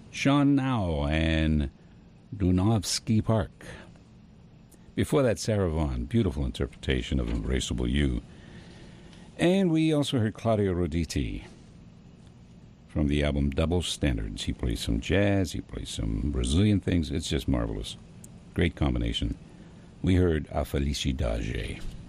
Sean Now and Dunovsky Park. Before that, Sarah Vaughan, beautiful interpretation of Embraceable You. And we also heard Claudio Roditi from the album Double Standards. He plays some jazz, he plays some Brazilian things. It's just marvelous. Great combination. We heard A Felicidade.